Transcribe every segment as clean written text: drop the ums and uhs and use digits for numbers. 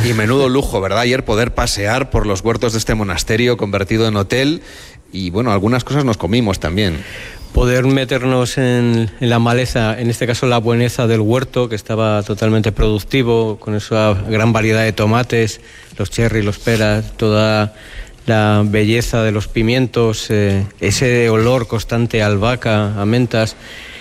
Y menudo lujo, ¿verdad? Ayer poder pasear por los huertos de este monasterio convertido en hotel y, bueno, algunas cosas nos comimos también. Poder meternos en la maleza, en este caso la bueneza del huerto, que estaba totalmente productivo, con esa gran variedad de tomates, los cherry, los peras, toda la belleza de los pimientos, ese olor constante a albahaca, a mentas.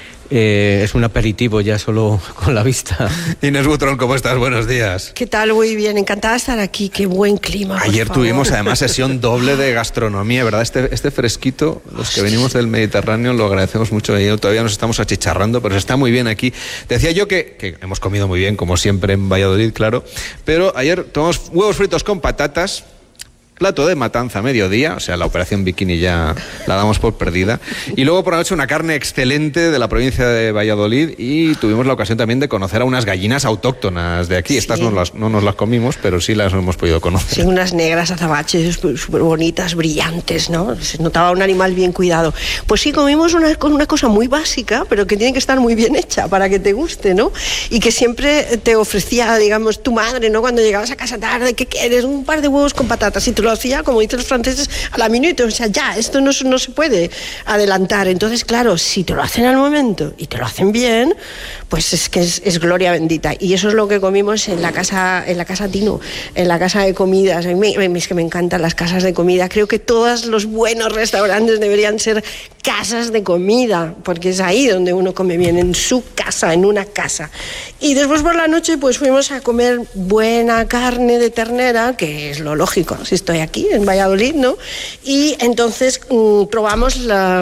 Es un aperitivo ya solo con la vista. Inés Butrón, ¿cómo estás? Buenos días. ¿Qué tal? Muy bien, encantada de estar aquí, qué buen clima. Ayer tuvimos además sesión doble de gastronomía, ¿verdad? Este fresquito, los que venimos del Mediterráneo lo agradecemos mucho. Todavía nos estamos achicharrando, pero está muy bien aquí. Decía yo que hemos comido muy bien, como siempre en Valladolid, claro, pero ayer tomamos huevos fritos con patatas, plato de matanza a mediodía, o sea, la operación bikini ya la damos por perdida. Y luego por la noche una carne excelente de la provincia de Valladolid y tuvimos la ocasión también de conocer a unas gallinas autóctonas de aquí. Sí. Estas no nos las comimos, pero sí las hemos podido conocer. Sí, unas negras azabaches súper bonitas, brillantes, ¿no? Se notaba un animal bien cuidado. Pues sí, comimos una cosa muy básica, pero que tiene que estar muy bien hecha para que te guste, ¿no? Y que siempre te ofrecía, digamos, tu madre, ¿no? Cuando llegabas a casa tarde, ¿qué quieres? Un par de huevos con patatas, y te lo hacía, como dicen los franceses, a la minuto. O sea, ya, esto no se puede adelantar. Entonces, claro, si te lo hacen al momento y te lo hacen bien, pues es que es gloria bendita. Y eso es lo que comimos en la casa Tino, en la casa de comidas. Es que me encantan las casas de comida. Creo que todos los buenos restaurantes deberían ser casas de comida, porque es ahí donde uno come bien, en su casa, en una casa. Y después por la noche pues fuimos a comer buena carne de ternera, que es lo lógico, si estoy aquí en Valladolid, ¿no? Y entonces probamos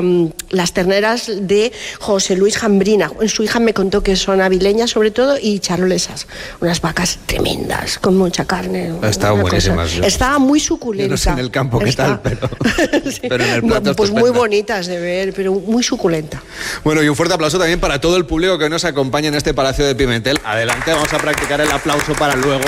las terneras de José Luis Jambrina. Su hija me contó que son avileñas sobre todo y charolesas, unas vacas tremendas, con mucha carne. Estaban buenísimas. Estaba muy suculenta. Yo no sé en el campo qué tal, pero, sí. Pero en el plato pues estupenda. Muy bonitas de ver, pero muy suculenta. Bueno, y un fuerte aplauso también para todo el público que nos acompaña en este Palacio de Pimentel. Adelante, vamos a practicar el aplauso para luego.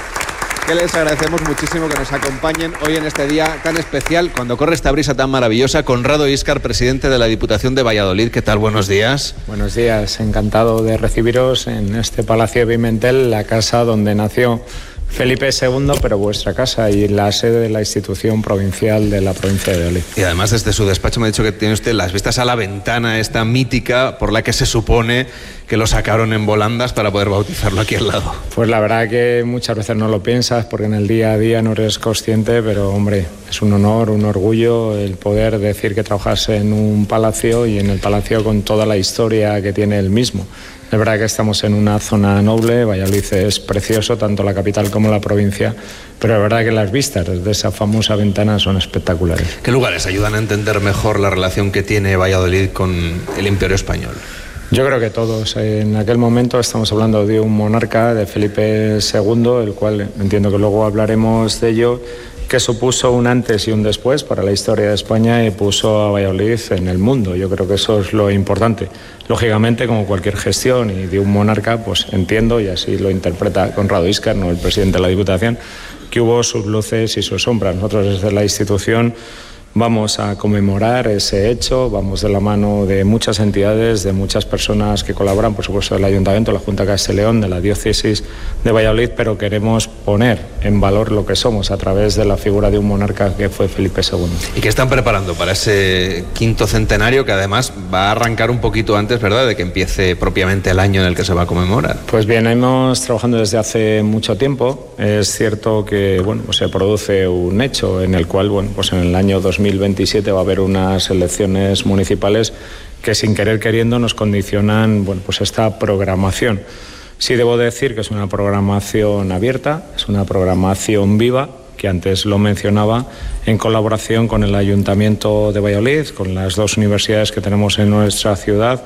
Que les agradecemos muchísimo que nos acompañen hoy en este día tan especial, cuando corre esta brisa tan maravillosa. Conrado Íscar, presidente de la Diputación de Valladolid. ¿Qué tal? Buenos días. Buenos días, encantado de recibiros en este Palacio de Pimentel, la casa donde nació Felipe II, pero vuestra casa y la sede de la institución provincial de la provincia de Valladolid. Y además desde su despacho me ha dicho que tiene usted las vistas a la ventana esta mítica por la que se supone que lo sacaron en volandas para poder bautizarlo aquí al lado. Pues la verdad que muchas veces no lo piensas porque en el día a día no eres consciente, pero hombre, es un honor, un orgullo el poder decir que trabajas en un palacio y en el palacio con toda la historia que tiene el mismo. Es verdad que estamos en una zona noble, Valladolid es precioso, tanto la capital como la provincia, pero es verdad que las vistas desde esa famosa ventana son espectaculares. ¿Qué lugares ayudan a entender mejor la relación que tiene Valladolid con el Imperio Español? Yo creo que todos. En aquel momento estamos hablando de un monarca, de Felipe II, el cual entiendo que luego hablaremos de ello, que supuso un antes y un después para la historia de España y puso a Valladolid en el mundo. Yo creo que eso es lo importante. Lógicamente, como cualquier gestión y de un monarca, pues entiendo, y así lo interpreta Conrado Íscar, no el presidente de la Diputación, que hubo sus luces y sus sombras. Nosotros desde la institución vamos a conmemorar ese hecho, vamos de la mano de muchas entidades, de muchas personas que colaboran, por supuesto del Ayuntamiento, la Junta de Castilla-León, de la Diócesis de Valladolid, pero queremos poner en valor lo que somos a través de la figura de un monarca que fue Felipe II. ¿Y qué están preparando para ese quinto centenario que además va a arrancar un poquito antes, ¿verdad?, de que empiece propiamente el año en el que se va a conmemorar? Pues venimos trabajando desde hace mucho tiempo. Es cierto que pues se produce un hecho en el cual pues en el año 2027 va a haber unas elecciones municipales que sin querer queriendo nos condicionan pues esta programación. Sí debo decir que es una programación abierta, es una programación viva, que antes lo mencionaba, en colaboración con el Ayuntamiento de Valladolid, con las dos universidades que tenemos en nuestra ciudad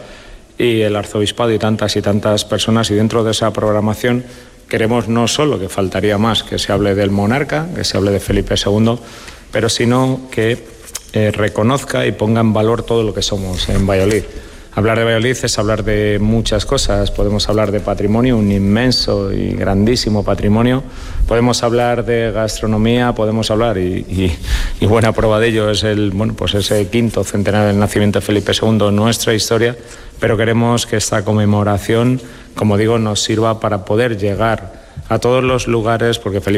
y el Arzobispado y tantas personas. Y dentro de esa programación queremos no solo, que faltaría más, que se hable del monarca, que se hable de Felipe II, pero sino que reconozca y ponga en valor todo lo que somos en Valladolid. Hablar de Valladolid es hablar de muchas cosas. Podemos hablar de patrimonio, un inmenso y grandísimo patrimonio. Podemos hablar de gastronomía, podemos hablar, y buena prueba de ello es ese quinto centenario del nacimiento de Felipe II, nuestra historia, pero queremos que esta conmemoración, como digo, nos sirva para poder llegar a todos los lugares, porque Felipe